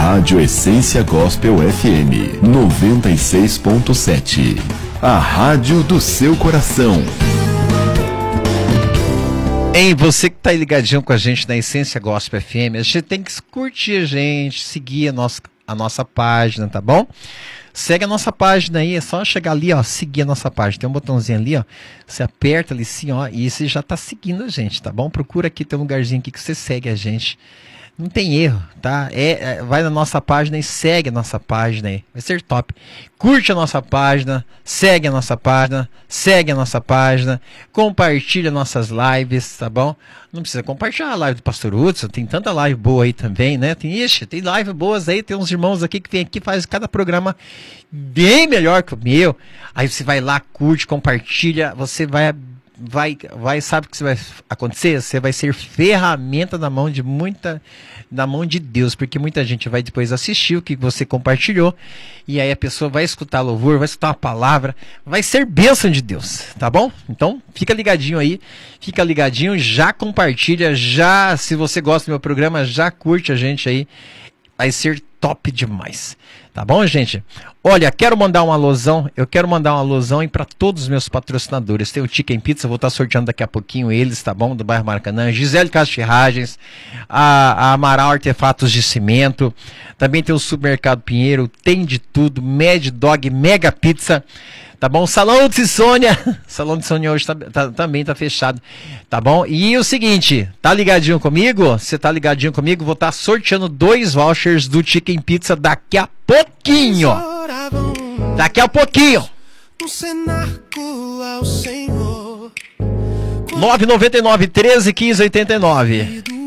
Rádio Essência Gospel FM 96.7. A rádio do seu coração. Ei, você que tá aí ligadinho com a gente na Essência Gospel FM, a gente tem que curtir a gente, seguir a nossa página, tá bom? Segue a nossa página aí, é só chegar ali, ó, seguir a nossa página. Tem um botãozinho ali, ó, você aperta ali sim, ó, e você já tá seguindo a gente, tá bom? Procura aqui, tem um lugarzinho aqui que você segue a gente. Não tem erro, tá? Vai na nossa página e segue a nossa página aí. Vai ser top. Curte a nossa página, segue a nossa página, compartilha nossas lives, tá bom? Não precisa compartilhar a live do Pastor Hudson, tem tanta live boa aí também, né? Tem live boas aí, tem uns irmãos aqui que vem aqui e faz cada programa bem melhor que o meu. Aí você vai lá, curte, compartilha, você vai, sabe o que vai acontecer? Você vai ser ferramenta na mão de Deus, porque muita gente vai depois assistir o que você compartilhou, e aí a pessoa vai escutar louvor, vai escutar uma palavra, vai ser bênção de Deus, tá bom? Então, fica ligadinho aí, já compartilha, se você gosta do meu programa, já curte a gente aí, vai ser top demais. Tá bom, gente? Olha, eu quero mandar um alusão aí para todos os meus patrocinadores. Tem o Chicken Pizza, vou estar sorteando daqui a pouquinho eles, tá bom? Do bairro Maracanã. Gisele Casa Ferragens, a Amaral Artefatos de Cimento. Também tem o Supermercado Pinheiro, tem de tudo. Mad Dog, Mega Pizza. Tá bom? Salão de Sônia. Salão de Sônia hoje também tá fechado. Tá bom? E o seguinte, tá ligadinho comigo? Você tá ligadinho comigo? Vou estar sorteando 2 vouchers do Chicken Pizza daqui a pouquinho. Daqui a pouquinho. 999 13 15 89.